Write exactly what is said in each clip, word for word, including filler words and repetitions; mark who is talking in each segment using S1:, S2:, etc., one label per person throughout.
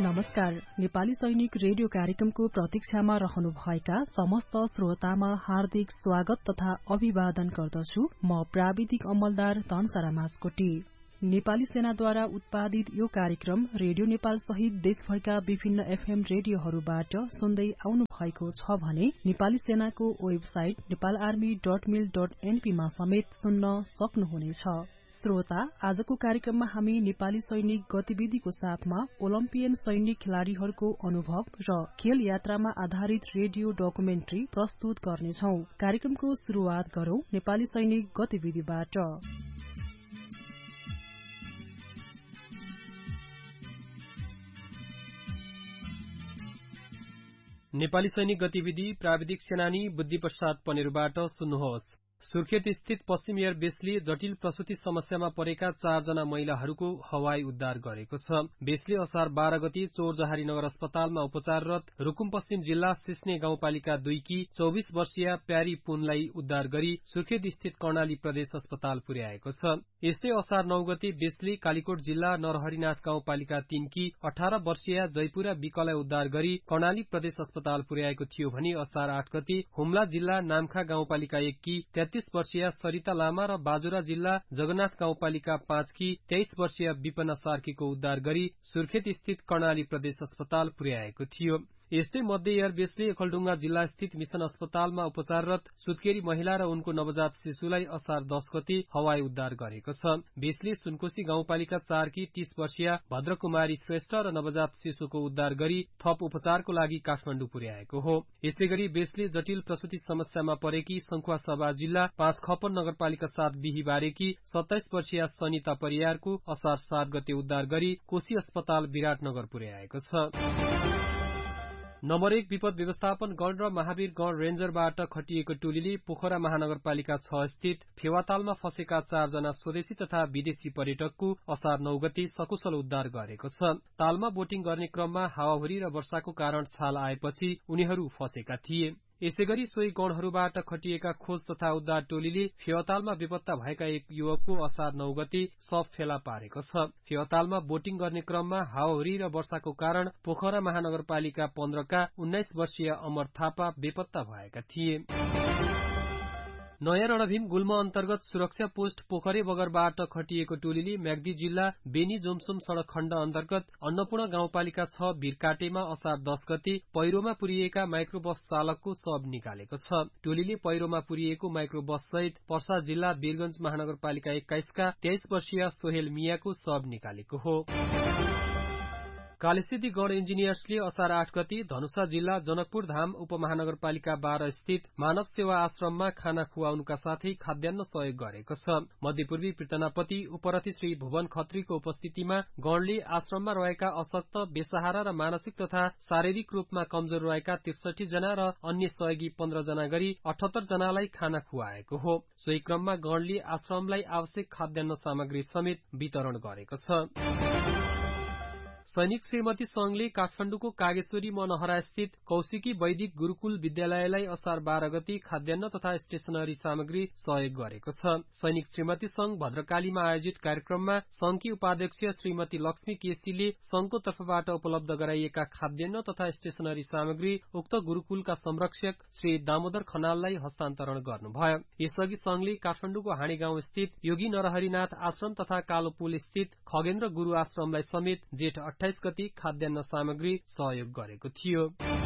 S1: नमस्कार। नेपाली सैनिक रेडियो कार्यक्रमको प्रतीक्षामा रहनुभएका समस्त श्रोतामा हार्दिक स्वागत तथा अभिवादन गर्दछु। म प्राविधिक अमलदार धनसरा माझकोटी। नेपाली सेनाद्वारा उत्पादित यो कार्यक्रम रेडियो नेपाल सहित देशभरका विभिन्न एफएम रेडियोहरूबाट सुन्दै आउनु भएको छ भने नेपाली सेनाको वेबसाइट नेपाल आर्मी डट मिल डट एनपी मा समेत सुन्न सक्नुहुनेछ। श्रोता, आजको कार्यक्रममा हामी नेपाली सैनिक गतिविधिको साथमा ओलम्पियन सैनिक खेलाड़ीहरूको अनुभव र खेल यात्रामा आधारित रेडियो डकुमेन्ट्री प्रस्तुत गर्नेछौ। कार्यक्रमको शुरूआत गरौं नेपाली सैनिक गतिविधिबाट।
S2: नेपाली सैनिक गतिविधि प्राविधिक सेनानी बुद्धि प्रसाद पनेरुबाट सुन्नुहोस्। सुर्खेत स्थित पश्चिम एयर बेसले जटिल प्रसूति समस्यामा परेका चारजना महिलाहरूको हवाई उद्धार गरेको छ। बेसले असार बाह्र गति चौरजहारी नगर अस्पतालमा उपचाररत रुकुम पश्चिम जिल्ला सिस्ने गाउँपालिका दुईकी चौबिस वर्षीय प्यारी पुनलाई उद्धार गरी सुर्खेत स्थित कर्णाली प्रदेश अस्पताल पुर्याएको छ। यस्तै असार नौ गति बेसले कालीकोट जिल्ला नरहरिनाथ गाउँपालिका तीनकी अठार वर्षीय जयपुरा विकलाई उद्धार गरी कर्णाली प्रदेश अस्पताल पुर्याएको थियो भने असार आठ गति हुम्ला जिल्ला नामखा गाउँपालिका एककी तेत्तीस वर्षीय सरिता लामा र बाजुरा जिल्ला जगन्नाथ गाउँपालिका पाँचकी तेइस वर्षीय विपना सार्कीको उद्धार गरी सुर्खेत स्थित कर्णाली प्रदेश अस्पताल पुर्याएको थियो। यस्तै मध्य एयर बेसले ओखलढुंगा जिल्ला स्थित मिशन अस्पतालमा उपचाररत सुत्केरी महिला र उनको नवजात शिशुलाई असार दस गति हवाई उद्धार गरेको छ। बेसले सुनकोशी गाउँपालिका चारकी तीस वर्षीय भद्रकुमारी श्रेष्ठ र नवजात शिशुको उद्धार गरी थप उपचारको लागि काठमाडौँ पुर्याएको हो। यसैगरी बेसले जटिल प्रसूति समस्यामा परेकी सङ्खुवासभा जिल्ला पाँच खपन नगरपालिका सात बिहीबारेकी सत्ताइस वर्षीय सनिता परियारको असार सात गते उद्धार गरी कोशी अस्पताल विराटनगर पुर्याएको छ। नम्बर एक विपद व्यवस्थापन गण र महावीर गण रेन्जरबाट खटिएको टोलीले पोखरा महानगरपालिका छ स्थित फेवातालमा फँसेका चारजना स्वदेशी तथा विदेशी पर्यटकको असार नौ गते सकुशल उद्धार गरेको छ। तालमा बोटिङ गर्ने क्रममा हावाहुरी र वर्षाको कारण छाल आएपछि उनीहरू फँसेका थिए। यसैगरी सोही गणहरूबाट खटिएका खोज तथा उद्धार टोलीले फेवातालमा बेपत्ता भएका एक युवकको असार नौ गते शव फेला पारेको छ। फेवातालमा बोटिङ गर्ने क्रममा हावाहुरी र वर्षाको कारण पोखरा महानगरपालिका पन्ध्रका उन्नाइस वर्षीय अमर थापा बेपत्ता भएका थिए। नयाँ रणभीम गुल्म अन्तर्गत सुरक्षा पोस्ट पोखरे बगरबाट खटिएको टोलीले म्याग्दी जिल्ला बेनी जोमसोम सड़क खण्ड अन्तर्गत अन्नपूर्ण गाउँपालिका छ बिरकाटेमा असार दस गते पहिरोमा पुरिएका माइक्रो बस चालकको शव निकालेको छ। टोलीले पहिरोमा पुरिएको माइक्रो बस सहित पर्सा जिल्ला वीरगंज महानगरपालिका एक्काइसका तेइस वर्षीय सोहेल मियाको शव निकालेको हो। कालीस्थिति गण इन्जिनियर्सले असार आठ गते धनुषा जिल्ला जनकपुर धाम उपमहानगरपालिका बाह्र स्थित मानव सेवा आश्रममा खाना खुवाउनुका साथै खाद्यान्न सहयोग गरेको छ। मध्यपूर्वी पृतनापति उपरथी श्री भुवन खत्रीको उपस्थितिमा गणले आश्रममा रहेका अशक्त बेसहारा र मानसिक तथा शारीरिक रूपमा कमजोर रहेका त्रिसठी जना र अन्य सहयोगी पन्ध्र जना गरी अठहत्तर जनालाई खाना खुवाएको हो। सोही क्रममा गणले आश्रमलाई आवश्यक खाद्यान्न सामग्री समेत वितरण गरेको छ। सैनिक श्रीमती संघले काठमाडौँको कागेश्वरी मनहरा स्थित कौशिकी वैदिक गुरूकुल विद्यालयलाई असार बाह्र गति खाद्यान्न तथा स्टेशनरी सामग्री सहयोग गरेको छ। सैनिक श्रीमती संघ भद्रकालीमा आयोजित कार्यक्रममा संघकी उपाध्यक्ष श्रीमती लक्ष्मी केसीले संघको तर्फबाट उपलब्ध गराइएका खाद्यान्न तथा स्टेशनरी सामग्री उक्त गुरूकुलका संरक्षक श्री दामोदर खनाललाई हस्तान्तरण गर्नुभयो। यसअघि संघले काठमाडौँको हाँडी गाउँ स्थित योगी नरहरिनाथ आश्रम तथा कालो पुल स्थित खगेन्द्र गुरू आश्रमलाई समेत जेठ अठाइस गति खाद्यान्न सामग्री सहयोग गरेको थियो।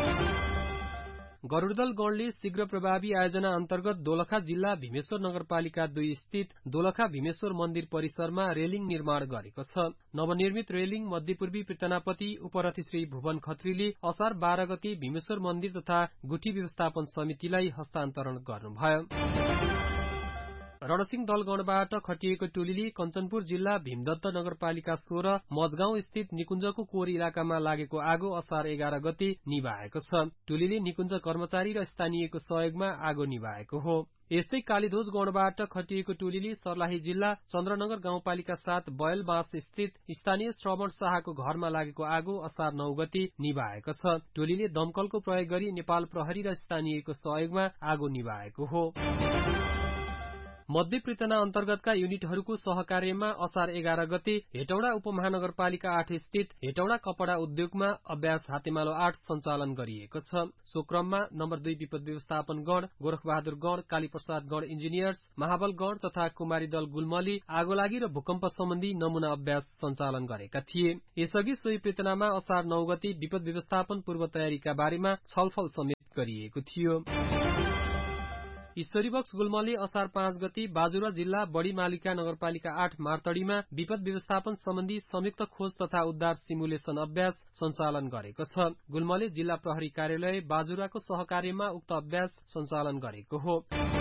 S2: गरुडदल गणले शीघ्र प्रभावी आयोजना अन्तर्गत दोलखा जिल्ला भीमेश्वर नगरपालिका दुई स्थित दोलखा भीमेश्वर मन्दिर परिसरमा रेलिङ निर्माण गरेको छ। नवनिर्मित रेलिङ मध्यपूर्वी पृतनापति उपरथी श्री भुवन खत्रीले असार बाह्र गति भीमेश्वर मन्दिर तथा गुठी व्यवस्थापन समितिलाई हस्तान्तरण गर्नुभयो। रणसिंह दलगणबाट खटिएको टोलीले कञ्चनपुर जिल्ला भीमदत्त नगरपालिका सोह्र मजगाउँ स्थित निकुञ्जको कोर इलाकामा लागेको आगो असार एघार गते निभाएको छ। टोलीले निकुञ्ज कर्मचारी र स्थानीयको सहयोगमा आगो निभाएको हो। यस्तै कालीध्वज गणबाट खटिएको टोलीले सर्लाही जिल्ला चन्द्रनगर गाउँपालिका सात बयलबाँस स्थित स्थानीय श्रवण शाहको घरमा लागेको आगो असार नौ गते निभाएको छ। टोलीले दमकलको प्रयोग गरी नेपाल प्रहरी र स्थानीयको सहयोगमा आगो निभाएको हो। मध्य पृतना अन्तर्गतका युनिटहरूको सहकार्यमा असार एघार गते हेटौडा उपमहानगरपालिका आठ स्थित हेटौडा कपडा उद्योगमा अभ्यास हातेमालो आठ सञ्चालन गरिएको छ। सो क्रममा नम्बर दुई विपद व्यवस्थापन गण, गोरखबहादुर गण, कालीप्रसाद गण इन्जिनियर्स, महाबल गण तथा कुमारी दल गुल्मली आगोलागी र भूकम्प सम्बन्धी नमूना अभ्यास सञ्चालन गरेका थिए। यसअघि सोही पृतनामा असार नौ गते विपद व्यवस्थापन पूर्व तयारीका बारेमा छलफल समेत गरिएको थियो। ईश्वरीबक्स गुल्मले असार पाँच गते बाजुरा जिल्ला बढी मालिका नगरपालिका आठ मार्तडीमा विपद व्यवस्थापन सम्बन्धी संयुक्त खोज तथा उद्धार सिमुलेसन अभ्यास सञ्चालन गरेको छ। गुल्मले जिल्ला प्रहरी कार्यालय बाजुराको सहकार्यमा उक्त अभ्यास सञ्चालन गरेको हो।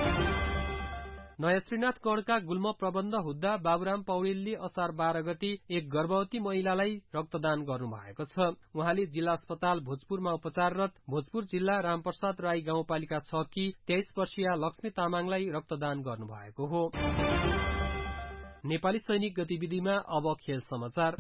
S2: नयाँ श्रीनाथ गणका गुल्म प्रबन्ध हुद्दा बाबुराम पौडेलले असार बाह्र गते एक गर्भवती महिलालाई रक्तदान गर्नुभएको छ। उहाँले जिल्ला अस्पताल भोजपुरमा उपचाररत भोजपुर जिल्ला रामप्रसाद राई गाउँपालिका छ कि तेइस वर्षीय लक्ष्मी तामाङलाई रक्तदान गर्नुभएको हो। नेपाली सैनिक गतिविधिमा अब खेल समाचार।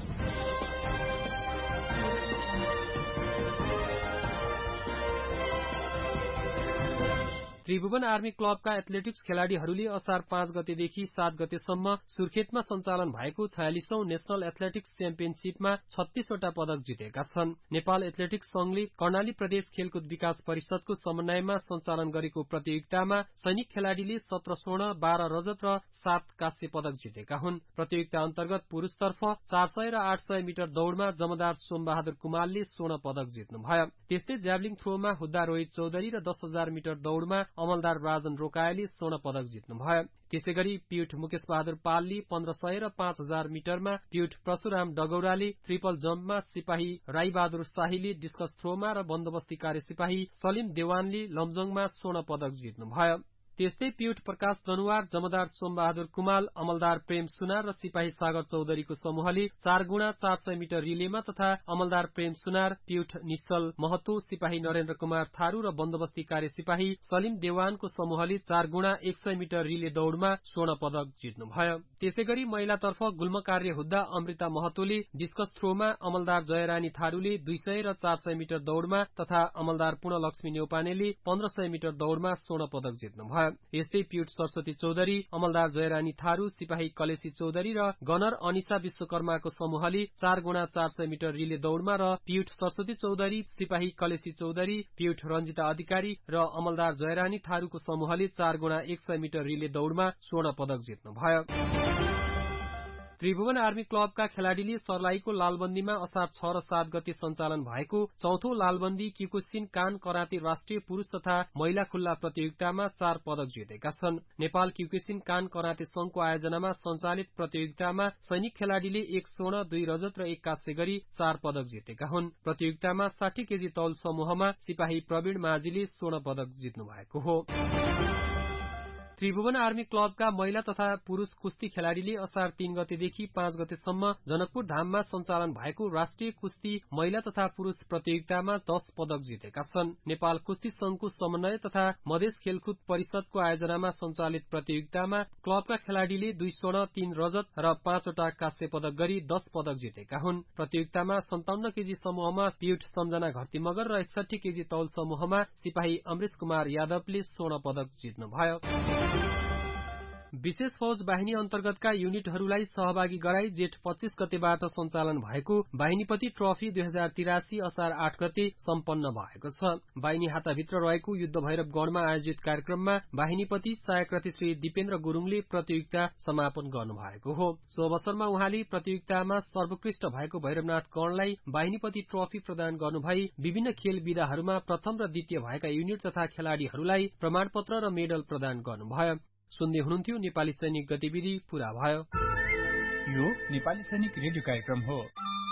S2: त्रिभुवन आर्मी क्लबका एथलेटिक्स खेलाड़ीहरूले असार पाँच गतेदेखि सात गतेसम्म सुर्खेतमा सञ्चालन भएको छयालिसौं नेशनल एथलेटिक्स च्याम्पियनशीपमा छत्तीसवटा पदक जितेका छन्। नेपाल एथलेटिक्स संघले कर्णाली प्रदेश खेलकुद विकास परिषदको समन्वयमा सञ्चालन गरेको प्रतियोगितामा सैनिक खेलाड़ीले सत्र स्वर्ण, बाह्र रजत र सात कांस्य पदक जितेका हुन्। प्रतियोगिता अन्तर्गत पुरूषतर्फ चार सय र आठ सय मिटर दौड़मा जमदार सोमबहादुर कुमालले स्वर्ण पदक जित्नुभयो। त्यस्तै ज्याभलिङ थ्रोमा हुद्दा रोहित चौधरी र दस हजार मिटर दौड़मा अमलदार राजन रोकायाले स्वर्ण पदक जित्नुभयो। त्यसै गरी पियुठ मुकेश बहादुर पालले पन्ध्र सय र पाँच हजार मिटरमा, पियुठ परशुराम डगौराले ट्रिपल जम्पमा, सिपाही राईबहादुर शाहीले डिस्कस थ्रोमा र बन्दोबस्ती कार्य सिपाही सलिम देवानले लमजङमा स्वर्ण पदक जित्नुभयो। त्यस्तै पियुठ प्रकाश दनुवार, जमदार सोमबहादुर कुमाल, अमलदार प्रेम सुनार र सिपाही सागर चौधरीको समूहले चार गुणा चार सय मिटर रिलेमा तथा अमलदार प्रेम सुनार, पियुठ निश्चल महतो, सिपाही नरेन्द्र कुमार थारू र बन्दोबस्ती कार्य सिपाही सलिम देवानको समूहले चार गुणा एक सय मिटर रिले दौड़मा स्वर्ण पदक जित्नुभयो। त्यसै गरी महिलातर्फ गुल्म कार्य हुद्दा अमृता महतोले डिस्कस थ्रोमा, अमलदार जयरानी थारूले दुई सय र चार सय मिटर दौड़मा तथा अमलदार पूर्णलक्ष्मी न्यौपानेले पन्ध्र सय मिटर दौड़मा स्वर्ण पदक जित्नुभयो। यस्तै पियुठ सरस्वती चौधरी, अमलदार जयरानी थारू, सिपाही कलेसी चौधरी र गनर अनिसा विश्वकर्माको समूहले चार गुणा चार सय मिटर रिले दौड़मा र पियुठ सरस्वती चौधरी, सिपाही कलेसी चौधरी, पियुठ रञ्जिता अधिकारी र अमलदार जयरानी थारूको समूहले चार गुणा एक सय मिटर रिले दौड़मा स्वर्ण पदक जित्नुभयो। त्रिभुवन आर्मी क्लबका खेलाड़ीले सर्लाहीको लालबन्दीमा असार छ र सात गते सञ्चालन भएको चौथो लालबन्दी किकुसिन कान कराते राष्ट्रिय पुरूष तथा महिला खुल्ला प्रतियोगितामा चार पदक जितेका छन्। नेपाल किकुसिन कान कराते संघको आयोजनामा सञ्चालित प्रतियोगितामा सैनिक खेलाड़ीले एक स्वर्ण, दुई रजत र एक कांस्य गरी चार पदक जितेका हुन्। प्रतियोगितामा साठी केजी तौल समूहमा सिपाही प्रवीण माझीले स्वर्ण पदक जित्नु भएको हो। त्रिभुवन आर्मी क्लबका महिला तथा पुरूष कुस्ती खेलाड़ीले असार तीन गतेदेखि पाँच गतेसम्म जनकपुर धाममा सञ्चालन भएको राष्ट्रिय कुस्ती महिला तथा पुरूष प्रतियोगितामा दश पदक जितेका छन्। नेपाल कुस्ती संघको समन्वय तथा मधेस खेलकुद परिषदको आयोजनामा सञ्चालित प्रतियोगितामा क्लबका खेलाड़ीले दुई स्वर्ण, तीन रजत र पाँचवटा कांस्य पदक गरी दश पदक जितेका हुन्। प्रतियोगितामा सन्ताउन्न केजी समूहमा पियुठ सम्झना घरती मगर र एकसठी केजी तौल समूहमा सिपाही अमरेश कुमार यादवले स्वर्ण पदक जित्नुभयो। विशेष फौज बाहिनी अन्तर्गतका युनिटहरूलाई सहभागी गराई जेठ पच्चीस गतेबाट सञ्चालन भएको बाहिनीपति ट्रफी दुई हजार तिरासी असार आठ गते सम्पन्न भएको छ। बाहिनी हाताभित्र रहेको युद्ध भैरव गणमा आयोजित कार्यक्रममा बाहिनीपति सहायक श्री दिपेन्द्र गुरूङले प्रतियोगिता समापन गर्नुभएको हो। सो अवसरमा उहाँले प्रतियोगितामा सर्वोत्कृष्ट भएको भैरवनाथ गणलाई बाहिनीपति ट्रफी प्रदान गर्नुभई विभिन्न खेल विधाहरूमा प्रथम र द्वितीय भएका युनिट तथा खेलाड़ीहरूलाई प्रमाणपत्र र मेडल प्रदान गर्नुभयो। सुन्दै हुनुहुन्थ्यो नेपाली सैनिक गतिविधि पूरा भयो।
S3: यो नेपाली सैनिक रेडियो कार्यक्रम हो।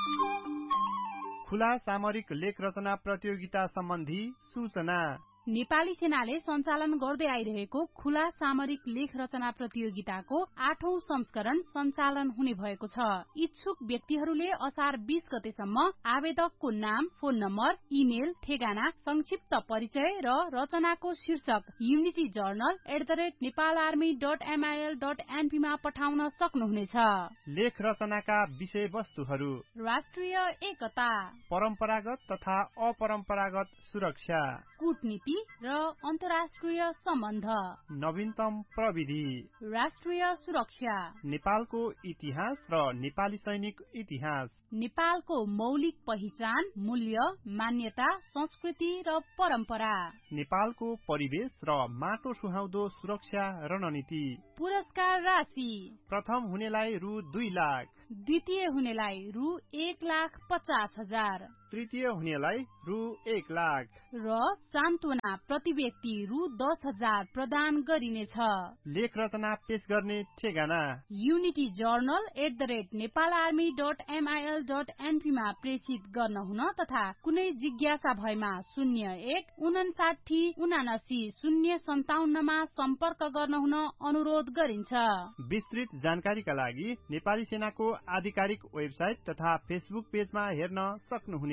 S4: खुला सामरिक लेख रचना प्रतियोगिता सम्बन्धी सूचना।
S5: नेपाली सेनाले सञ्चालन गर्दै आइरहेको खुला सामरिक लेख रचना प्रतियोगिताको आठौं संस्करण सञ्चालन हुने भएको छ। इच्छुक व्यक्तिहरूले असार बीस गतेसम्म आवेदकको नाम, फोन नम्बर, इमेल, ठेगाना, संक्षिप्त परिचय र रचनाको शीर्षक unity journal at the rate Nepal army dot एमआइएल dot NP मा पठाउन सक्नुहुनेछ।
S4: लेख रचनाका विषयवस्तुहरू
S5: राष्ट्रिय एकता,
S4: परम्परागत तथा अपरम्परागत सुरक्षा,
S5: कूटनीति, र अन्तर्राष्ट्रिय सम्बन्ध,
S4: नवीनतम प्रविधि,
S5: राष्ट्रिय सुरक्षा,
S4: नेपालको इतिहास र नेपाली सैनिक इतिहास,
S5: नेपालको मौलिक पहिचान, मूल्य, मान्यता, संस्कृति र परम्परा,
S4: नेपालको परिवेश र माटो सुहाउँदो सुरक्षा रणनीति।
S5: पुरस्कार राशि
S4: प्रथम हुनेलाई रु दुई लाख,
S5: द्वितीय हुनेलाई रु एक लाख पचास हजार,
S4: तृतीय हुनेलाई रु एक लाख
S5: र सान्त्वना प्रति व्यक्ति रु दस हजार प्रदान गरिनेछ।
S4: लेख रचना पेश गर्ने ठेगाना
S5: unity journal at the rate Nepal army dot एमआइएल dot NP मा प्रेषित गर्न हुन तथा कुनै जिज्ञासा भएमा शून्य एक उनासाठी उनासी शून्य सन्ताउन्नमा सम्पर्क गर्न हुन अनुरोध गरिन्छ।
S4: विस्तृत जानकारीका लागि नेपाली सेनाको आधिकारिक वेबसाइट तथा फेसबुक पेजमा हेर्न सक्नुहुनेछ।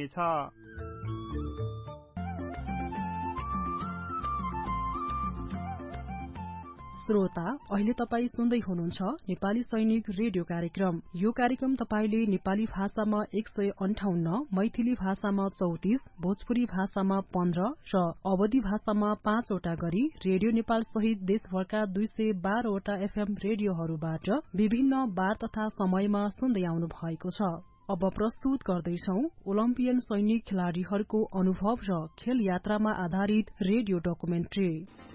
S1: श्रोता, अहिले तपाई सुन्दै हुनुहुन्छ नेपाली सैनिक रेडियो कार्यक्रम। यो कार्यक्रम तपाईले नेपाली भाषामा एक सय अन्ठाउन्न, मैथिली भाषामा चौतिस, भोजपुरी भाषामा पन्ध्र र अवधी भाषामा पाँचवटा गरी रेडियो नेपाल सहित देशभरका दुई सय बाह्रवटा एफएम रेडियोहरूबाट विभिन्न बार तथा समयमा सुन्दै आउनु भएको छ। अब प्रस्तुत गर्दैछौ ओलम्पियन सैनिक खेलाड़ीहरूको अनुभव र खेल यात्रामा आधारित रेडियो डकुमेन्ट्री।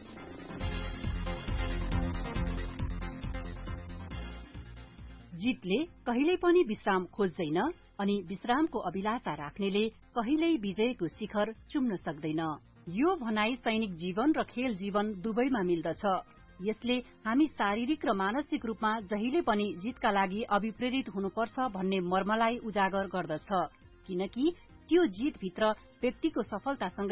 S6: जितले कहिल्यै पनि विश्राम खोज्दैन अनि विश्रामको अभिलाषा राख्नेले कहिल्यै विजयको शिखर चुम्न सक्दैन। यो भनाई सैनिक जीवन र खेल जीवन दुवैमा मिल्दछ। यसले हामी शारीरिक र मानसिक रूपमा जहिले पनि जितका लागि अभिप्रेरित हुनुपर्छ भन्ने मर्मलाई उजागर गर्दछ, किनकि त्यो जितभित्र व्यक्तिको सफलतासँग